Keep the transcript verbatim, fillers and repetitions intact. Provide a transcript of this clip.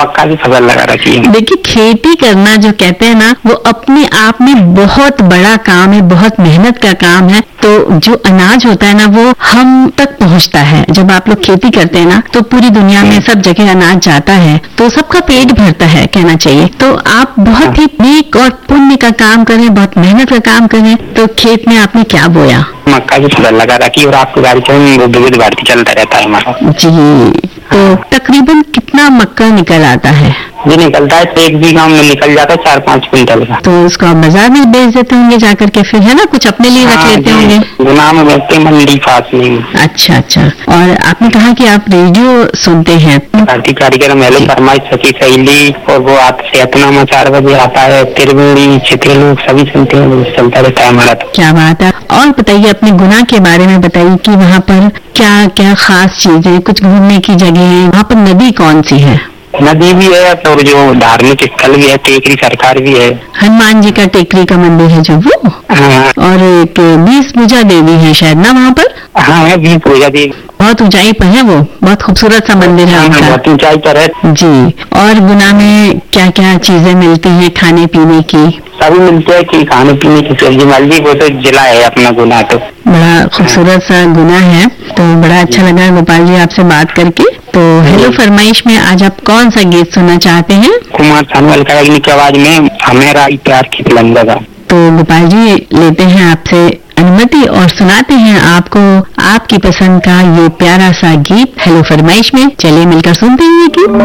मक्का की फसल लगा रखी है। देखिए, खेती करना जो कहते हैं ना, वो अपने आप में बहुत बड़ा काम है, बहुत मेहनत का काम है। तो जो अनाज होता है ना, वो हम तक पहुंचता है। जब आप लोग खेती करते हैं ना, तो पूरी दुनिया में सब जगह अनाज जाता है, तो सबका पेट भरता है, कहना चाहिए। तो आप बहुत ही नेक और पुण्य का काम करें, बहुत मेहनत का काम करें। तो खेत में आपने क्या बोया? मक्का की फसल लगा रखी और आपकी गाड़ी चल वो विविध भारती चलता रहता है हमारा जी। तो तकरीबन कितना मक्का निकल आता है? जी निकलता है, एक बीघा में निकल जाता है चार पाँच क्विंटल का। तो उसको आप बाजार में बेच देते होंगे जाकर के, फिर है ना, कुछ अपने लिए रख लेते होंगे? गुना में बेचते, मंडी पास नहीं। अच्छा अच्छा। और आपने कहा कि आप रेडियो सुनते हैं। भारतीय कार्यक्रम हेलो फरमाइश सखी सहेली, और वो आप सेहतनामा चार बजे आता है, त्रिवेणी क्षेत्रीय लोग सभी सुनते हैं, चलता रहता है हमारा। क्या बात है। और बताइए अपने गुना के बारे में बताइए कि वहाँ पर क्या क्या खास चीजें, कुछ घूमने की जगह है, वहाँ पर नदी कौन सी है? नदी भी है और जो धार्मिक स्थल भी है, टेकरी सरकार भी है, हनुमान जी का टेकरी का मंदिर है जो वो। हाँ। और एक बीस भुजा देवी है शायद ना वहाँ पर? हाँ है, बीस भुजा देवी, बहुत ऊंचाई पर है, वो बहुत खूबसूरत सा मंदिर है उनका। बहुत ऊंचाई पर है जी। और गुना में क्या क्या चीजें मिलती हैं खाने पीने की? सभी मिलते हैं कि खाने पीने की सब्जी मल्ली, वो तो जिला है अपना गुना। तो बड़ा खूबसूरत सा गुना है। तो बड़ा अच्छा लगा गोपाल जी आपसे बात करके। तो हेलो फरमाइश में आज आप कौन सा गीत सुनना चाहते हैं? कुमार सानू की आवाज में हमेरा प्यार की तिलंगा। तो गोपाल जी लेते हैं आपसे अनुमति और सुनाते हैं आपको आपकी पसंद का ये प्यारा सा गीत हेलो फरमाइश में। चलिए मिलकर सुनते हैं ये गीत।